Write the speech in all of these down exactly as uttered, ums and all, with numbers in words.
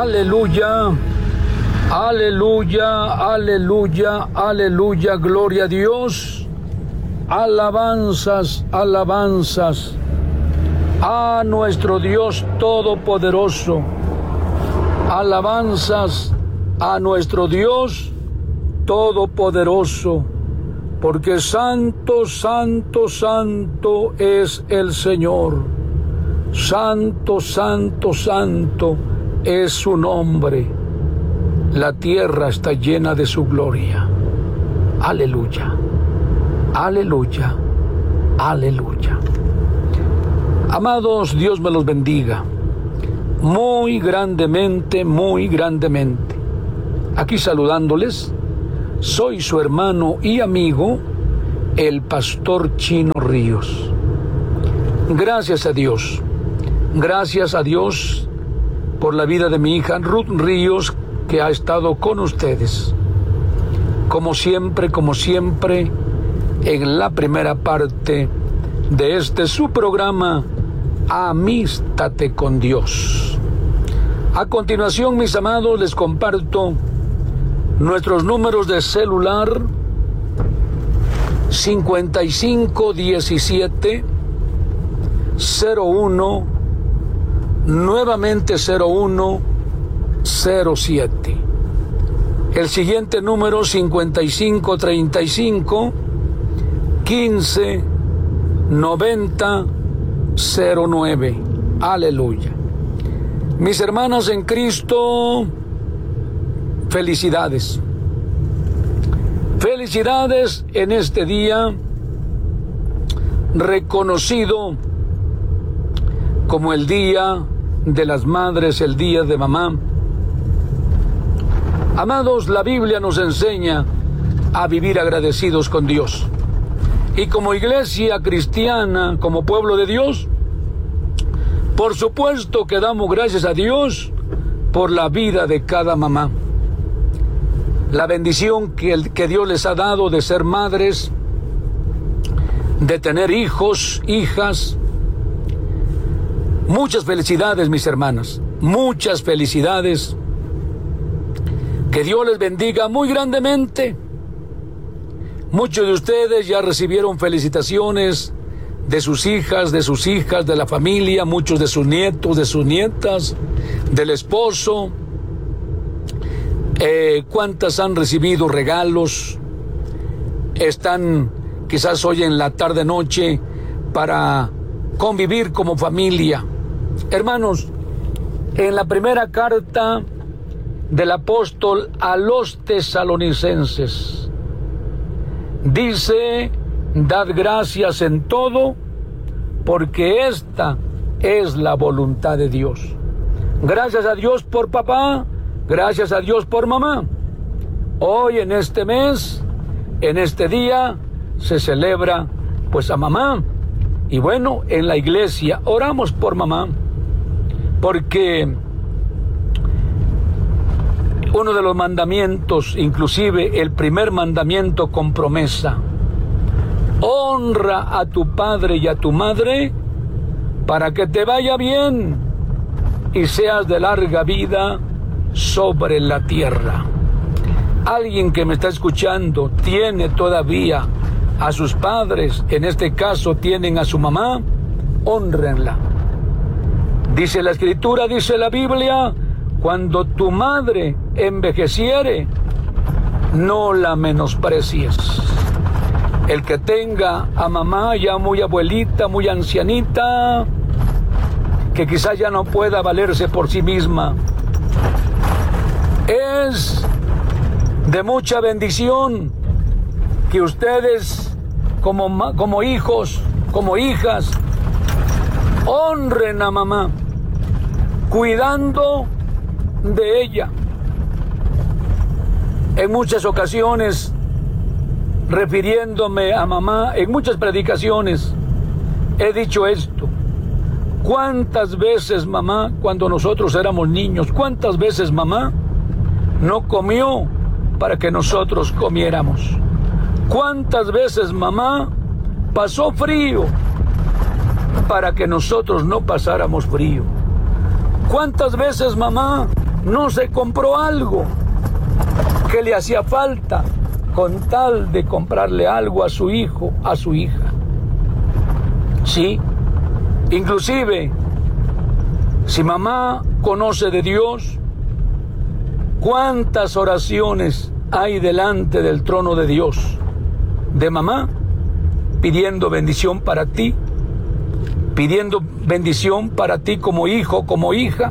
Aleluya, aleluya, aleluya, aleluya, gloria a Dios. Alabanzas, alabanzas a nuestro Dios Todopoderoso. Alabanzas a nuestro Dios Todopoderoso, porque santo, santo, santo es el Señor. Santo, santo, santo es su nombre. La tierra está llena de su gloria. Aleluya, aleluya, aleluya. Amados, Dios me los bendiga muy grandemente, muy grandemente. Aquí saludándoles, soy su hermano y amigo, el pastor Chino Ríos. Gracias a Dios, gracias a Dios por la vida de mi hija Ruth Ríos, que ha estado con ustedes. Como siempre, como siempre, en la primera parte de este su programa, Amístate con Dios. A continuación, mis amados, les comparto nuestros números de celular: cincuenta y cinco diecisiete cero uno, nuevamente cero uno cero siete. El siguiente número: cincuenta y cinco treinta y cinco quince noventa cero nueve. Aleluya. Mis hermanas en Cristo, felicidades. Felicidades en este día reconocido como el Día de las Madres, el Día de Mamá. Amados, la Biblia nos enseña a vivir agradecidos con Dios. Y como iglesia cristiana, como pueblo de Dios, por supuesto que damos gracias a Dios por la vida de cada mamá. La bendición que, el, que Dios les ha dado de ser madres, de tener hijos, hijas. Muchas felicidades, mis hermanas, muchas felicidades. Que Dios les bendiga muy grandemente. Muchos de ustedes ya recibieron felicitaciones de sus hijas, de sus hijas, de la familia, muchos de sus nietos, de sus nietas, del esposo. Eh, ¿Cuántas han recibido regalos? Están quizás hoy en la tarde-noche para convivir como familia. Hermanos, en la primera carta del apóstol a los tesalonicenses, dice: dad gracias en todo, porque esta es la voluntad de Dios. Gracias a Dios por papá, gracias a Dios por mamá. Hoy en este mes, en este día, se celebra pues a mamá. Y bueno, en la iglesia oramos por mamá, porque uno de los mandamientos, inclusive el primer mandamiento con promesa: honra a tu padre y a tu madre para que te vaya bien y seas de larga vida sobre la tierra. Alguien que me está escuchando tiene todavía a sus padres, en este caso tienen a su mamá, hónrenla. Dice la Escritura, dice la Biblia: cuando tu madre envejeciere, no la menosprecies. El que tenga a mamá ya muy abuelita, muy ancianita, que quizás ya no pueda valerse por sí misma, es de mucha bendición que ustedes como, como hijos, como hijas, honren a mamá, cuidando de ella. En muchas ocasiones, refiriéndome a mamá, en muchas predicaciones he dicho esto: ¿cuántas veces mamá, cuando nosotros éramos niños, cuántas veces mamá no comió para que nosotros comiéramos? ¿Cuántas veces mamá pasó frío para que nosotros no pasáramos frío? ¿Cuántas veces mamá no se compró algo que le hacía falta con tal de comprarle algo a su hijo, a su hija. Sí, inclusive, si mamá conoce de Dios, ¿cuántas oraciones hay delante del trono de Dios de mamá pidiendo bendición para ti, pidiendo bendición para ti como hijo, como hija?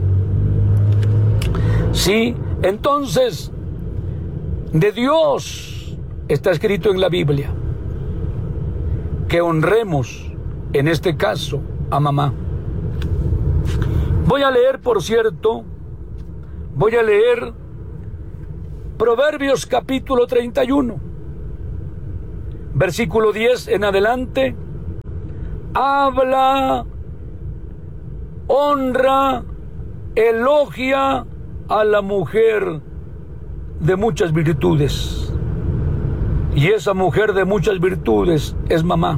Sí, entonces, de Dios está escrito en la Biblia que honremos, en este caso, a mamá. Voy a leer, por cierto, voy a leer Proverbios capítulo treinta y uno, versículo diez en adelante. Habla, honra, elogia a la mujer de muchas virtudes. Y esa mujer de muchas virtudes es mamá.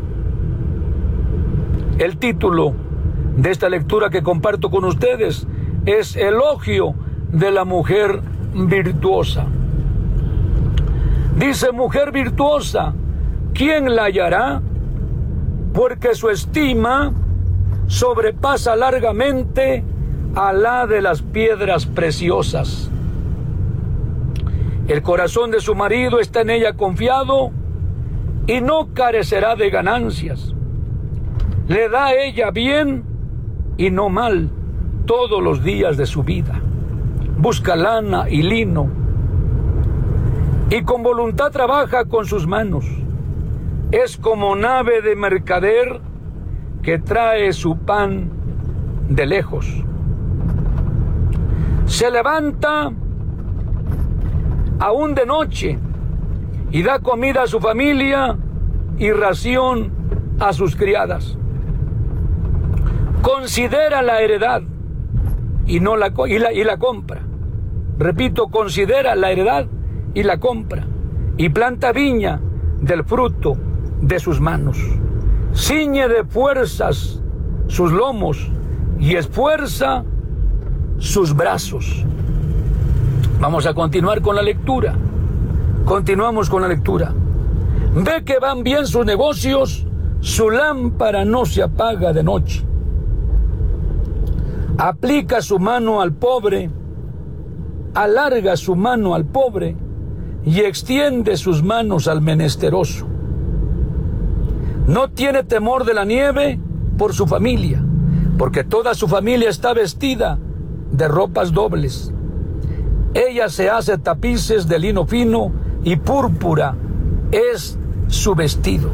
El título de esta lectura que comparto con ustedes es Elogio de la mujer virtuosa. Dice: mujer virtuosa, ¿quién la hallará? Porque su estima sobrepasa largamente a la de las piedras preciosas. El corazón de su marido está en ella confiado y no carecerá de ganancias. Le da a ella bien y no mal todos los días de su vida. Busca lana y lino y con voluntad trabaja con sus manos. Es como nave de mercader que trae su pan de lejos. Se levanta aún de noche y da comida a su familia y ración a sus criadas. Considera la heredad y, no la, y, la, y la compra. Repito, considera la heredad y la compra. Y planta viña del fruto de sus manos. Ciñe de fuerzas sus lomos y esfuerza sus brazos. Vamos a continuar con la lectura. Continuamos con la lectura. Ve que van bien sus negocios, su lámpara no se apaga de noche. Aplica su mano al pobre, alarga su mano al pobre y extiende sus manos al menesteroso. No tiene temor de la nieve por su familia, porque toda su familia está vestida de ropas dobles. Ella se hace tapices de lino fino y púrpura es su vestido.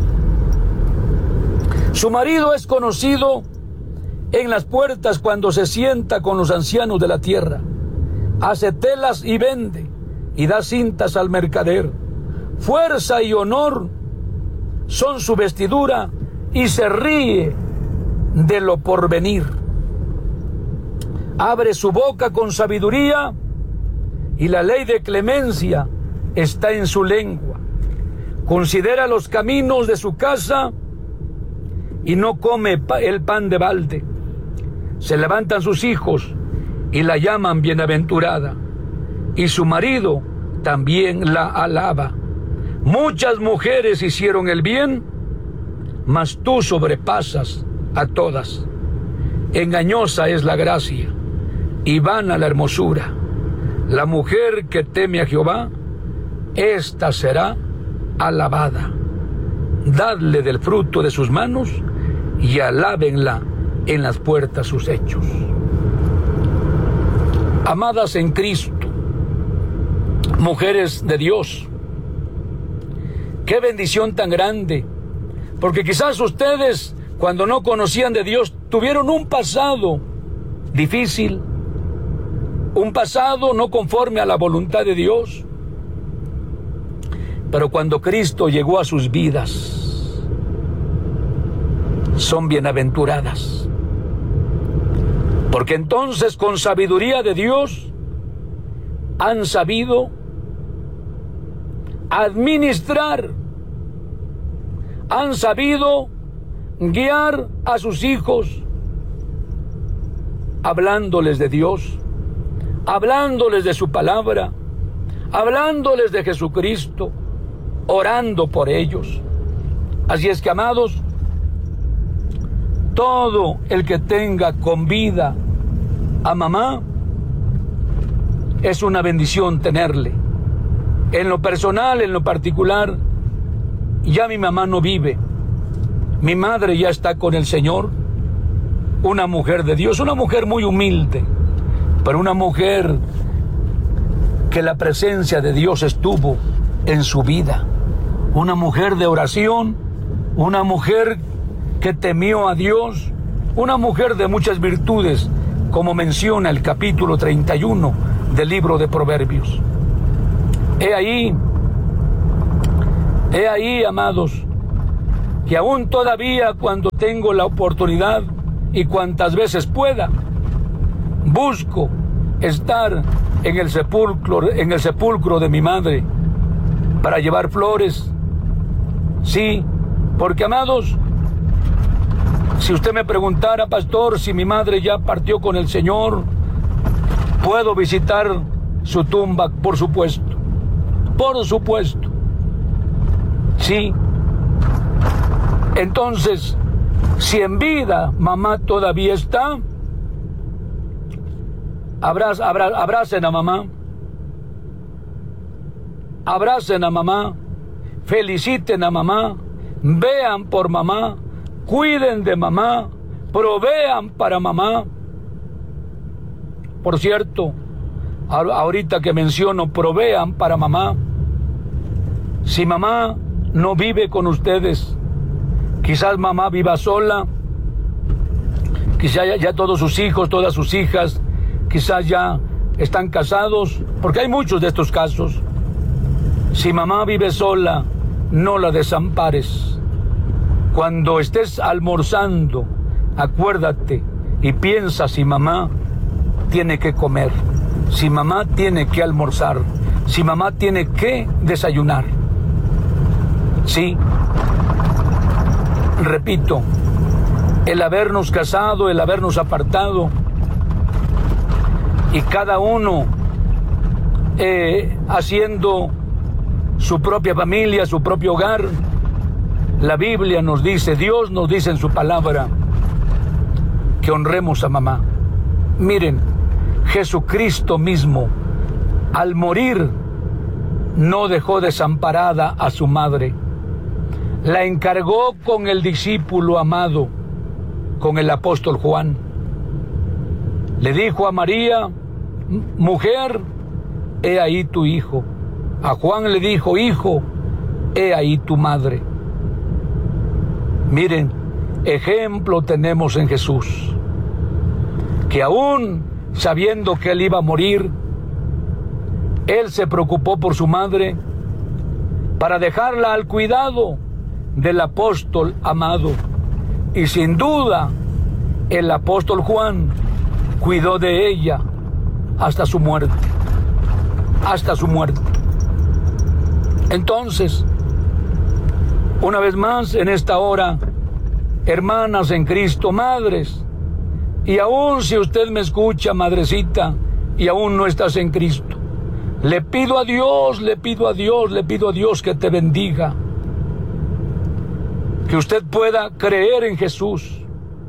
Su marido es conocido en las puertas cuando se sienta con los ancianos de la tierra. Hace telas y vende y da cintas al mercader. Fuerza y honor son su vestidura y se ríe de lo porvenir. Abre su boca con sabiduría y la ley de clemencia está en su lengua. Considera los caminos de su casa y no come el pan de balde. Se levantan sus hijos y la llaman bienaventurada, y su marido también la alaba. Muchas mujeres hicieron el bien, mas tú sobrepasas a todas. Engañosa es la gracia y vana la hermosura. La mujer que teme a Jehová, ésta será alabada. Dadle del fruto de sus manos y alábenla en las puertas sus hechos. Amadas en Cristo, mujeres de Dios, qué bendición tan grande, porque quizás ustedes, cuando no conocían de Dios, tuvieron un pasado difícil, un pasado no conforme a la voluntad de Dios. Pero cuando Cristo llegó a sus vidas, son bienaventuradas. Porque entonces, con sabiduría de Dios, han sabido administrar, han sabido guiar a sus hijos, hablándoles de Dios, hablándoles de su palabra, hablándoles de Jesucristo, orando por ellos. Así es que, amados, todo el que tenga con vida a mamá, es una bendición tenerle. En lo personal, en lo particular, ya mi mamá no vive. Mi madre ya está con el Señor, una mujer de Dios, una mujer muy humilde, pero una mujer que la presencia de Dios estuvo en su vida. Una mujer de oración, una mujer que temió a Dios, una mujer de muchas virtudes, como menciona el capítulo treinta y uno del libro de Proverbios. He ahí, he ahí, amados, que aún todavía cuando tengo la oportunidad y cuantas veces pueda, busco estar en el sepulcro, en el sepulcro de mi madre para llevar flores. Sí, porque, amados, si usted me preguntara, pastor, si mi madre ya partió con el Señor, ¿puedo visitar su tumba? Por supuesto, por supuesto. Sí. Entonces, si en vida mamá todavía está, abraz, abra, abracen a mamá, abracen a mamá, feliciten a mamá, vean por mamá, cuiden de mamá, provean para mamá. Por cierto, ahorita que menciono, provean para mamá. Si mamá no vive con ustedes, quizás mamá viva sola, quizás ya, ya todos sus hijos, todas sus hijas, quizás ya están casados, porque hay muchos de estos casos. Si mamá vive sola, no la desampares. Cuando estés almorzando, acuérdate y piensa si mamá tiene que comer, si mamá tiene que almorzar, si mamá tiene que desayunar. Sí, repito, el habernos casado, el habernos apartado, y cada uno eh, haciendo su propia familia, su propio hogar. La Biblia nos dice, Dios nos dice en su palabra, que honremos a mamá. Miren, Jesucristo mismo, al morir, no dejó desamparada a su madre. La encargó con el discípulo amado, con el apóstol Juan. Le dijo a María, mujer, he ahí tu hijo. A Juan le dijo, hijo, he ahí tu madre. Miren, ejemplo tenemos en Jesús, que aún sabiendo que él iba a morir, él se preocupó por su madre para dejarla al cuidado del apóstol amado. Y sin duda, el apóstol Juan cuidó de ella hasta su muerte, hasta su muerte. Entonces, una vez más en esta hora, hermanas en Cristo, madres, y aún si usted me escucha, madrecita, y aún no estás en Cristo, le pido a Dios, le pido a Dios, le pido a Dios que te bendiga, que usted pueda creer en Jesús.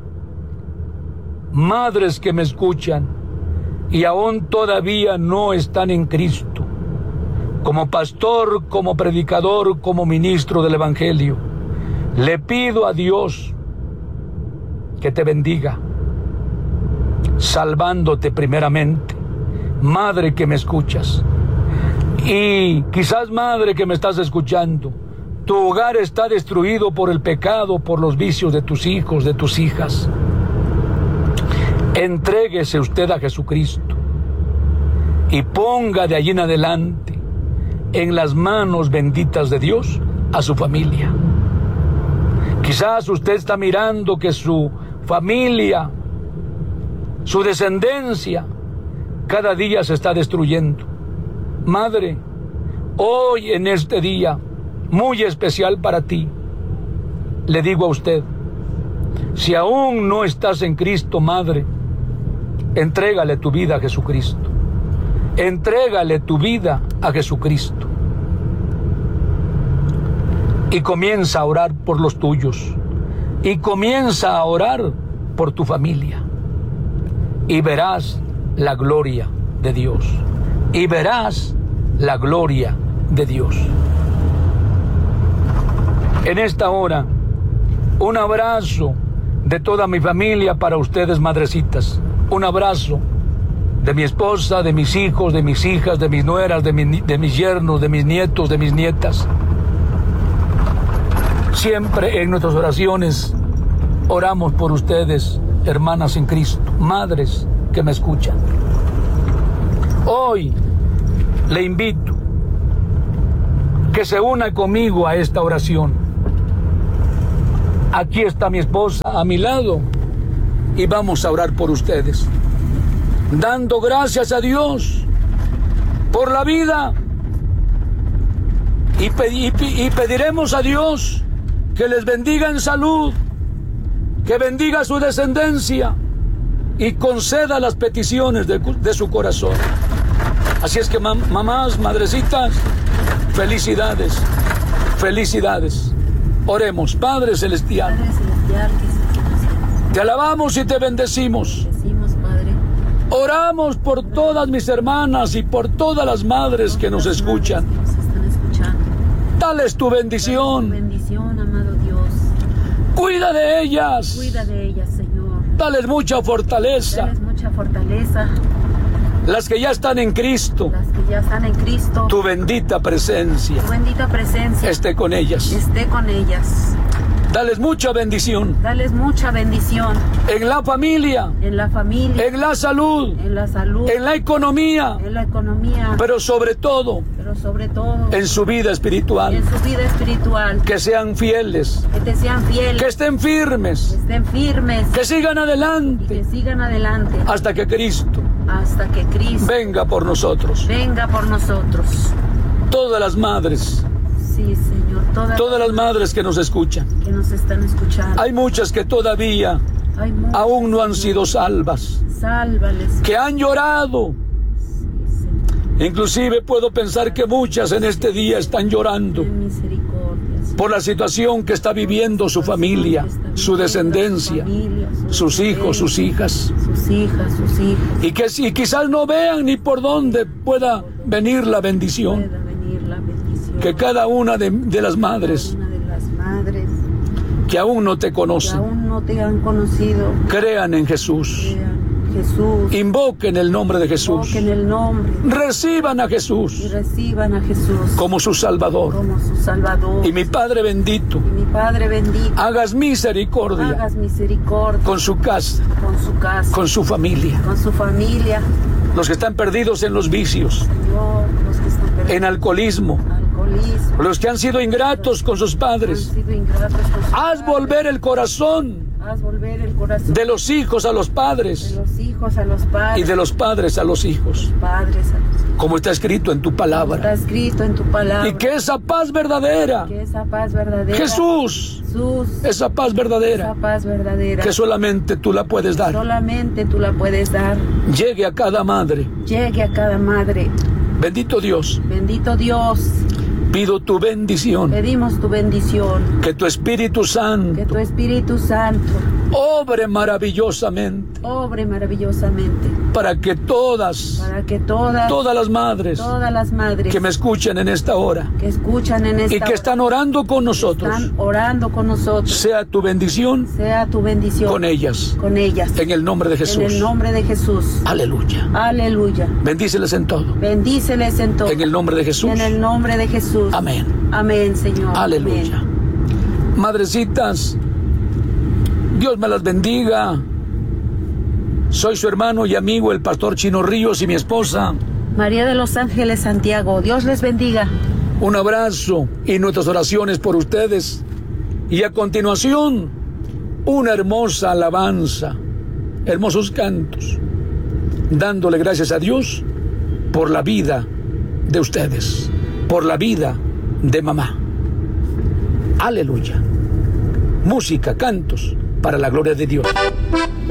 Madres que me escuchan y aún todavía no están en Cristo, como pastor, como predicador, como ministro del Evangelio, le pido a Dios que te bendiga, salvándote primeramente. Madre que me escuchas, y quizás madre que me estás escuchando, tu hogar está destruido por el pecado, por los vicios de tus hijos, de tus hijas. Entréguese usted a Jesucristo y ponga de allí en adelante en las manos benditas de Dios a su familia. Quizás usted está mirando que su familia, su descendencia, cada día se está destruyendo. Madre, hoy en este día muy especial para ti, le digo a usted, si aún no estás en Cristo, madre, entrégale tu vida a Jesucristo. Entrégale tu vida a Jesucristo y comienza a orar por los tuyos y comienza a orar por tu familia y verás la gloria de Dios y verás la gloria de Dios. En esta hora, un abrazo de toda mi familia para ustedes, madrecitas. Un abrazo de mi esposa, de mis hijos, de mis hijas, de mis nueras, de, mi, de mis yernos, de mis nietos, de mis nietas. Siempre en nuestras oraciones oramos por ustedes, hermanas en Cristo, madres que me escuchan. Hoy le invito que se una conmigo a esta oración. Aquí está mi esposa a mi lado y vamos a orar por ustedes, dando gracias a Dios por la vida y, pedi y pediremos a Dios que les bendiga en salud, que bendiga su descendencia y conceda las peticiones de, de su corazón. Así es que mam mamás, madrecitas, felicidades, felicidades. Oremos. Padre Celestial, Padre Celestial, que se te alabamos y te bendecimos. bendecimos, Padre. Oramos por todas mis hermanas y por todas las madres que nos escuchan. Que nos están escuchando. Dales tu Tu bendición. bendición, amado Dios. Cuida de ellas. Cuida de ellas, Señor. Dales mucha fortaleza. Dales mucha fortaleza. Las que ya están en Cristo, Las que ya están en Cristo. tu bendita presencia Tu bendita presencia esté con ellas. esté con ellas. Dales mucha bendición Dales mucha bendición en la familia, en la familia, en la salud, en la salud, en la economía, en la economía, pero sobre todo pero sobre todo en su vida espiritual. en su vida espiritual. Que sean fieles, Que te sean fieles, que estén firmes, que estén firmes que sigan y adelante que sigan adelante hasta que Cristo hasta que Cristo venga por nosotros. venga por nosotros. Todas las madres, Sí, Señor, todas, todas las madres que nos escuchan. que nos están escuchando. Hay muchas que todavía Hay muchas, aún no han Señor. sido salvas, Sálvales. que han llorado. Sí, Señor. Inclusive puedo pensar que muchas en este día están llorando Ten misericordia, Señor. por la situación que está viviendo su familia, su descendencia, Su familia, su sus hijos, sus hijas. sus hijas, sus hijas. Y que si quizás no vean ni por dónde pueda venir la bendición. Pueda venir la bendición. Que cada una de, de las madres Una de las madres que aún no te que conocen, aún no te han conocido, crean en Jesús, crean Jesús, invoquen el nombre de Jesús, invoquen el nombre reciban a y Jesús reciban a Jesús como su Salvador. como su Salvador. Y mi Padre bendito, Y mi Padre bendito, hagas misericordia hagas misericordia con su casa, con su casa, con su familia. con su familia, Los que están perdidos en los vicios, Señor, los que están perdidos en alcoholismo, alcoholismo, los que han sido ingratos con sus han padres. sido ingratos con sus Haz padres. volver el corazón Haz volver el corazón de los hijos a los de padres los hijos a los padres, y de los padres a los hijos, padres a los hijos. como está escrito en tu Está palabra. escrito en tu palabra. Y que esa paz verdadera, que esa paz verdadera, Jesús, Jesús, esa paz esa verdadera paz verdadera, que solamente tú la puedes dar, solamente tú la puedes dar, llegue a cada madre. llegue a cada madre. Bendito Dios, Bendito Dios, pido tu bendición, pedimos tu bendición, que tu Espíritu que Santo tu Espíritu Santo obre maravillosamente obre maravillosamente para que todas, para que todas, todas las madres todas las madres que me escuchen en esta hora que escuchan en esta y que hora, están orando con nosotros, están orando con nosotros, sea tu bendición sea tu bendición con ellas, con ellas, en el nombre de en el Jesús. nombre de Jesús. Aleluya. Aleluya. Bendíceles en todo, Bendíceles en todo. en el nombre de Jesús. En el nombre de Jesús. Amén. Amén, Señor. Aleluya. Amén. Madrecitas, Dios me las bendiga. Soy su hermano y amigo, el pastor Chino Ríos, y mi esposa. María de los Ángeles Santiago, Dios les bendiga. Un abrazo y nuestras oraciones por ustedes. Y a continuación, una hermosa alabanza, hermosos cantos, dándole gracias a Dios por la vida de ustedes, por la vida de mamá. Aleluya. Música, cantos para la gloria de Dios.